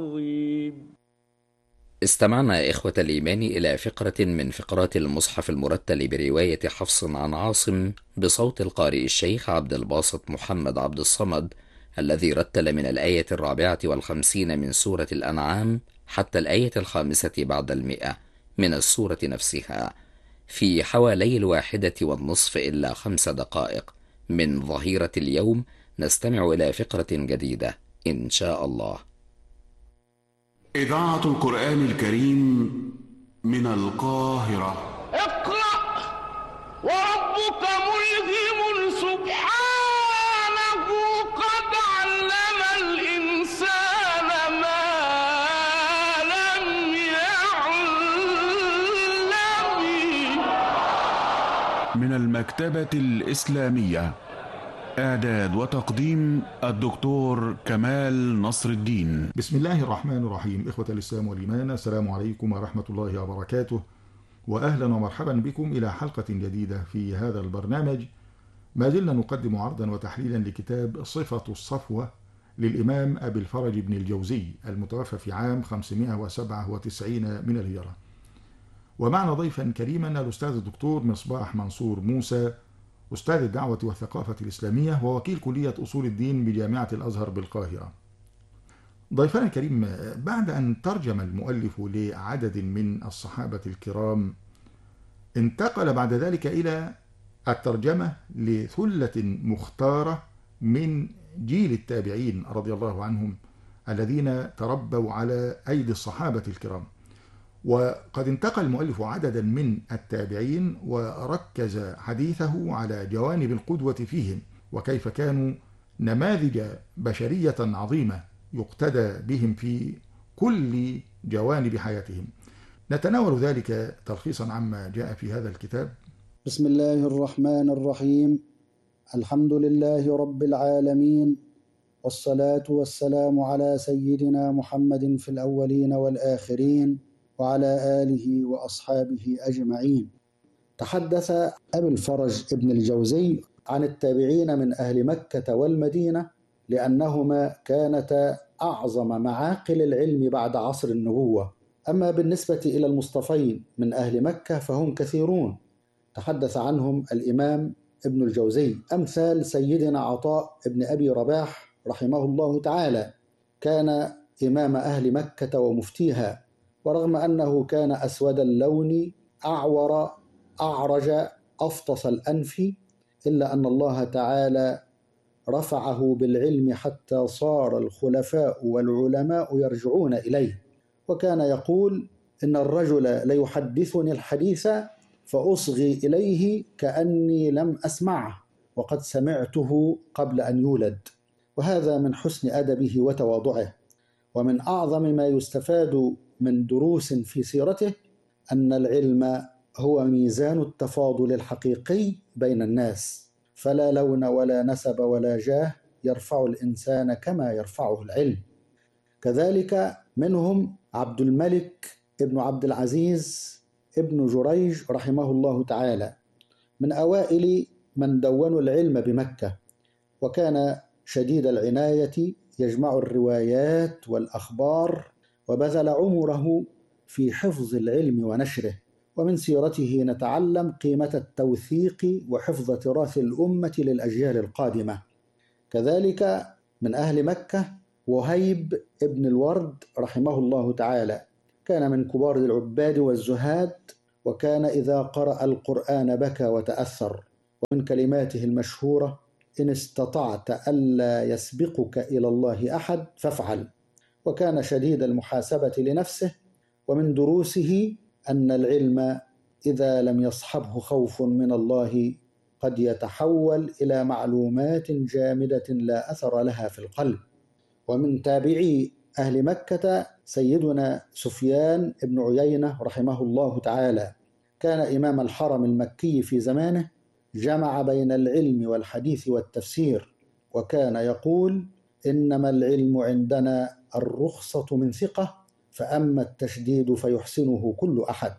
استمعنا إخوة الإيمان إلى فقرة من فقرات المصحف المرتل برواية حفص عن عاصم بصوت القارئ الشيخ عبد الباسط محمد عبد الصمد، الذي رتل من الآية 54 من سورة الأنعام حتى الآية 5 بعد 100 من السورة نفسها، في حوالي 1:30 إلا 5 دقائق من ظهيرة اليوم. نستمع إلى فقرة جديدة إن شاء الله. إذاعة القرآن الكريم من القاهرة. اقرأ وربك ملهم سبحانه قد علم الإنسان ما لم يعلم. من المكتبة الإسلامية، إعداد وتقديم الدكتور كمال نصر الدين. بسم الله الرحمن الرحيم. إخوة الإسلام والإيمان، السلام عليكم ورحمة الله وبركاته، وأهلا ومرحبا بكم إلى حلقة جديدة في هذا البرنامج. ما زلنا نقدم عرضا وتحليلا لكتاب صفة الصفوة للإمام أبي الفرج بن الجوزي المتوفى في عام 597 من الهجرة. ومعنا ضيفا كريما الأستاذ الدكتور مصباح منصور موسى، أستاذ الدعوة والثقافة الإسلامية ووكيل كلية أصول الدين بجامعة الأزهر بالقاهرة. ضيفنا الكريم، بعد أن ترجم المؤلف لعدد من الصحابة الكرام، انتقل بعد ذلك إلى الترجمة لثلة مختارة من جيل التابعين رضي الله عنهم الذين تربوا على أيدي الصحابة الكرام. وقد انتقل المؤلف عددا من التابعين وركز حديثه على جوانب القدوة فيهم، وكيف كانوا نماذج بشرية عظيمة يقتدى بهم في كل جوانب حياتهم. نتناول ذلك تلخيصا عما جاء في هذا الكتاب. بسم الله الرحمن الرحيم. الحمد لله رب العالمين، والصلاة والسلام على سيدنا محمد في الأولين والآخرين، وعلى آله وأصحابه أجمعين. تحدث أبي الفرج ابن الجوزي عن التابعين من أهل مكة والمدينة لأنهما كانتا أعظم معاقل العلم بعد عصر النبوة. أما بالنسبة إلى المصطفين من أهل مكة فهم كثيرون، تحدث عنهم الإمام ابن الجوزي، أمثال سيدنا عطاء ابن أبي رباح رحمه الله تعالى، كان إمام أهل مكة ومفتيها، ورغم أنه كان أسود اللون أعور أعرج أفطس الأنف، إلا أن الله تعالى رفعه بالعلم حتى صار الخلفاء والعلماء يرجعون إليه. وكان يقول: إن الرجل ليحدثني الحديث فأصغي إليه كأني لم أسمعه وقد سمعته قبل أن يولد. وهذا من حسن أدبه وتواضعه. ومن أعظم ما يستفاد من دروس في سيرته أن العلم هو ميزان التفاضل الحقيقي بين الناس، فلا لون ولا نسب ولا جاه يرفع الإنسان كما يرفعه العلم. كذلك منهم عبد الملك ابن عبد العزيز ابن جريج رحمه الله تعالى، من أوائل من دونوا العلم بمكة، وكان شديد العناية، يجمع الروايات والأخبار، وبذل عمره في حفظ العلم ونشره. ومن سيرته نتعلم قيمة التوثيق وحفظ تراث الأمة للأجيال القادمة. كذلك من أهل مكة وهيب ابن الورد رحمه الله تعالى، كان من كبار العباد والزهاد، وكان إذا قرأ القرآن بكى وتأثر. ومن كلماته المشهورة: إن استطعت ألا يسبقك إلى الله أحد فافعل. وكان شديد المحاسبة لنفسه. ومن دروسه أن العلم إذا لم يصحبه خوف من الله قد يتحول إلى معلومات جامدة لا أثر لها في القلب. ومن تابعي أهل مكة سيدنا سفيان بن عيينة رحمه الله تعالى، كان إمام الحرم المكي في زمانه، جمع بين العلم والحديث والتفسير، وكان يقول: إنما العلم عندنا الرخصة من ثقة، فأما التشديد فيحسنه كل أحد.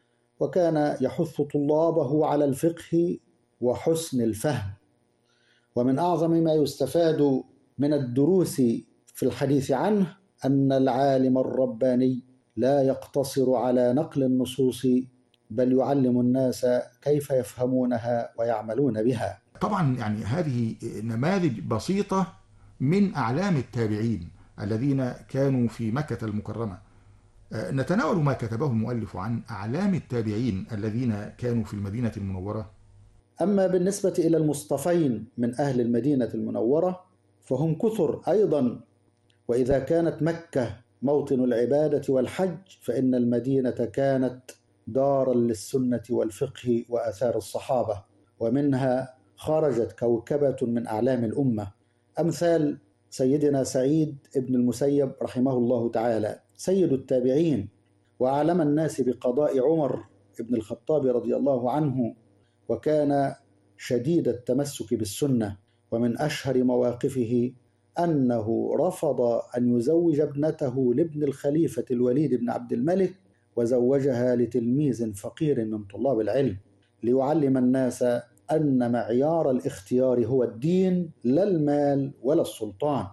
وكان يحث طلابه على الفقه وحسن الفهم. ومن أعظم ما يستفاد من الدروس في الحديث عنه أن العالم الرباني لا يقتصر على نقل النصوص، بل يعلم الناس كيف يفهمونها ويعملون بها. طبعا يعني هذه نماذج بسيطة من أعلام التابعين الذين كانوا في مكة المكرمة. نتناول ما كتبه المؤلف عن أعلام التابعين الذين كانوا في المدينة المنورة. أما بالنسبة إلى المصطفين من أهل المدينة المنورة فهم كثر أيضا، وإذا كانت مكة موطن العبادة والحج، فإن المدينة كانت دارا للسنة والفقه وآثار الصحابة، ومنها خرجت كوكبة من أعلام الأمة، أمثال سيدنا سعيد بن المسيب رحمه الله تعالى، سيد التابعين وأعلم الناس بقضاء عمر بن الخطاب رضي الله عنه، وكان شديد التمسك بالسنة. ومن أشهر مواقفه أنه رفض أن يزوج ابنته لابن الخليفة الوليد بن عبد الملك، وزوجها لتلميذ فقير من طلاب العلم، ليعلم الناس أن معيار الاختيار هو الدين لا المال ولا السلطان.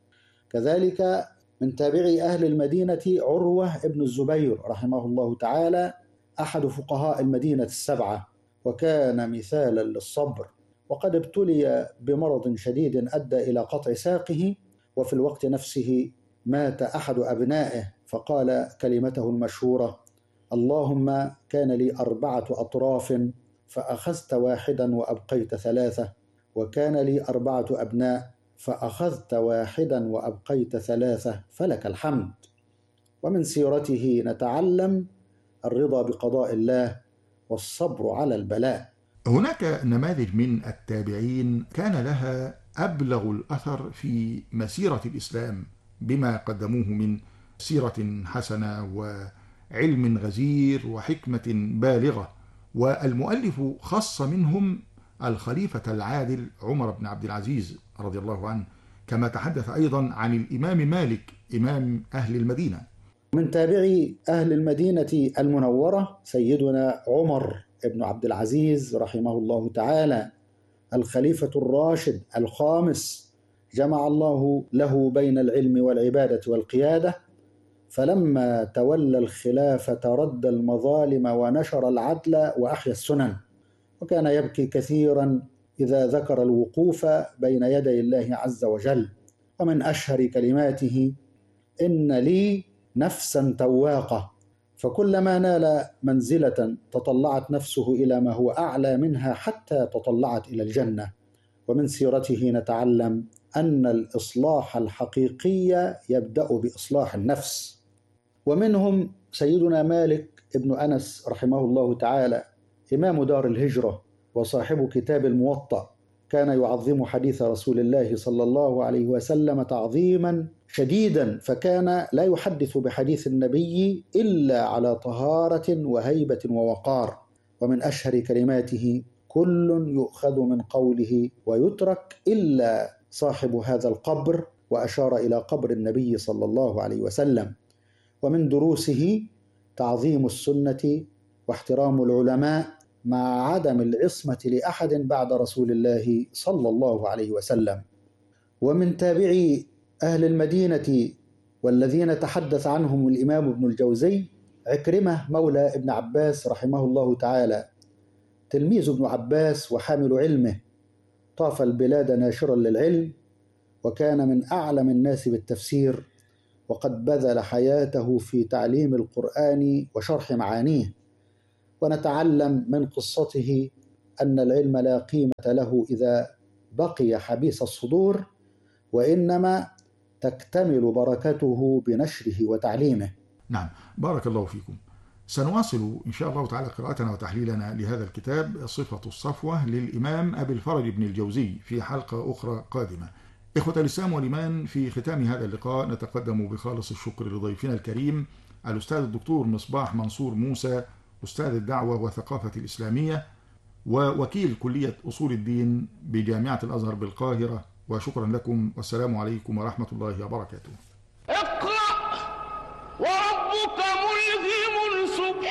كذلك من تابعي أهل المدينة عروة بن الزبير رحمه الله تعالى، أحد فقهاء المدينة السبعة، وكان مثالا للصبر، وقد ابتلي بمرض شديد أدى إلى قطع ساقه، وفي الوقت نفسه مات أحد أبنائه فقال كلمته المشهورة: اللهم كان لي 4 أطراف فأخذت واحدا وأبقيت 3، وكان لي 4 أبناء فأخذت واحدا وأبقيت 3، فلك الحمد. ومن سيرته نتعلم الرضا بقضاء الله والصبر على البلاء. هناك نماذج من التابعين كان لها أبلغ الأثر في مسيرة الإسلام بما قدموه من سيرة حسنة وعلم غزير وحكمة بالغة، والمؤلف خص منهم الخليفة العادل عمر بن عبد العزيز رضي الله عنه، كما تحدث أيضا عن الإمام مالك إمام أهل المدينة. من تابعي أهل المدينة المنورة سيدنا عمر بن عبد العزيز رحمه الله تعالى، الخليفة الراشد الخامس، جمع الله له بين العلم والعبادة والقيادة، فلما تولى الخلافة رد المظالم ونشر العدل وأحيا السنن، وكان يبكي كثيرا إذا ذكر الوقوف بين يدي الله عز وجل. ومن أشهر كلماته: إن لي نفسا تواقة، فكلما نال منزلة تطلعت نفسه إلى ما هو أعلى منها حتى تطلعت إلى الجنة. ومن سيرته نتعلم أن الإصلاح الحقيقي يبدأ بإصلاح النفس. ومنهم سيدنا مالك ابن أنس رحمه الله تعالى، إمام دار الهجرة وصاحب كتاب الموطأ، كان يعظم حديث رسول الله صلى الله عليه وسلم تعظيما شديدا، فكان لا يحدث بحديث النبي إلا على طهارة وهيبة ووقار. ومن أشهر كلماته: كل يؤخذ من قوله ويترك إلا صاحب هذا القبر، وأشار إلى قبر النبي صلى الله عليه وسلم. ومن دروسه تعظيم السنة واحترام العلماء مع عدم العصمة لأحد بعد رسول الله صلى الله عليه وسلم. ومن تابعي أهل المدينة والذين تحدث عنهم الإمام ابن الجوزي عكرمة مولى ابن عباس رحمه الله تعالى، تلميذ ابن عباس وحامل علمه، طاف البلاد ناشرا للعلم، وكان من أعلم الناس بالتفسير، وقد بذل حياته في تعليم القرآن وشرح معانيه. ونتعلم من قصته أن العلم لا قيمة له إذا بقي حبيس الصدور، وإنما تكتمل بركته بنشره وتعليمه. نعم، بارك الله فيكم. سنواصل إن شاء الله تعالى قراءتنا وتحليلنا لهذا الكتاب صفة الصفوة للإمام أبي الفرج بن الجوزي في حلقة أخرى قادمة. إخوة الإسلام والإيمان، في ختام هذا اللقاء نتقدم بخالص الشكر لضيفنا الكريم الأستاذ الدكتور مصباح منصور موسى، أستاذ الدعوة والثقافة الإسلامية ووكيل كلية أصول الدين بجامعة الأزهر بالقاهرة، وشكرا لكم، والسلام عليكم ورحمة الله وبركاته. اقرأ وربك ملهم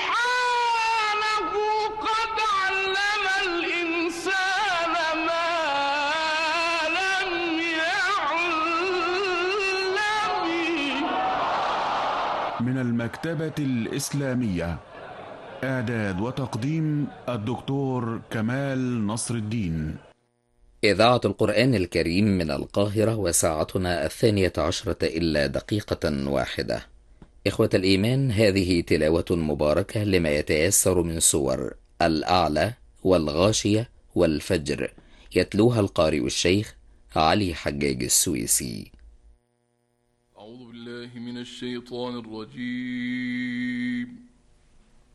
سبحانه قد علم الإنسان ما لم يعلم. من المكتبة الإسلامية. إعداد وتقديم الدكتور كمال نصر الدين. إذاعة القرآن الكريم من القاهرة، وساعتنا 12:00 إلا دقيقة واحدة. إخوة الإيمان، هذه تلاوة مباركة لما يتيسر من سور الأعلى والغاشية والفجر، يتلوها القارئ الشيخ علي حجاج السويسي. أعوذ بالله من الشيطان الرجيم.